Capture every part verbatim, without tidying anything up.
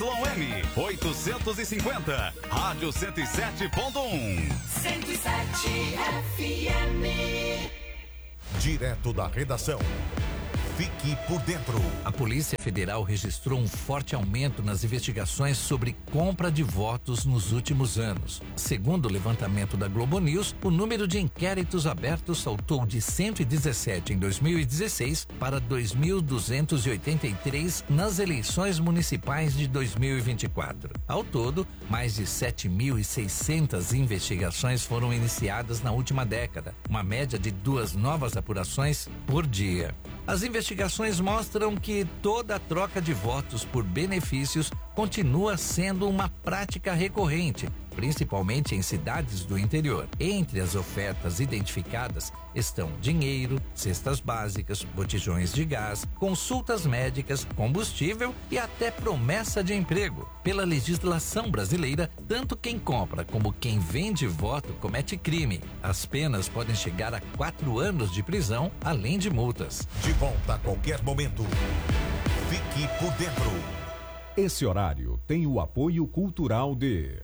M oitocentos e cinquenta, Rádio cento e sete ponto um. cento e sete F M. Direto da redação. Fique por dentro. A Polícia Federal registrou um forte aumento nas investigações sobre compra de votos nos últimos anos. Segundo o levantamento da Globo News, o número de inquéritos abertos saltou de cento e dezessete em dois mil e dezesseis para dois mil duzentos e oitenta e três nas eleições municipais de dois mil e vinte e quatro. Ao todo, mais de sete mil e seiscentas investigações foram iniciadas na última década, uma média de duas novas apurações por dia. As investigações mostram que toda a troca de votos por benefícios continua sendo uma prática recorrente, principalmente em cidades do interior. Entre as ofertas identificadas estão dinheiro, cestas básicas, botijões de gás, consultas médicas, combustível e até promessa de emprego. Pela legislação brasileira, tanto quem compra como quem vende voto comete crime. As penas podem chegar a quatro anos de prisão, além de multas. De volta a qualquer momento. Fique por dentro. Esse horário tem o apoio cultural de...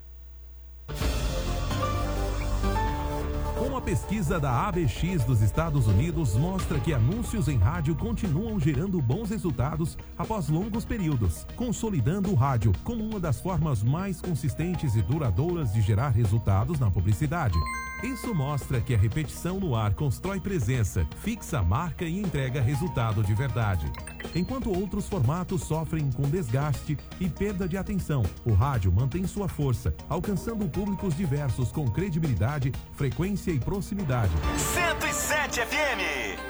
Uma pesquisa da A B X dos Estados Unidos mostra que anúncios em rádio continuam gerando bons resultados após longos períodos, consolidando o rádio como uma das formas mais consistentes e duradouras de gerar resultados na publicidade. Isso mostra que a repetição no ar constrói presença, fixa a marca e entrega resultado de verdade. Enquanto outros formatos sofrem com desgaste e perda de atenção, o rádio mantém sua força, alcançando públicos diversos com credibilidade, frequência e proximidade. cento e sete F M.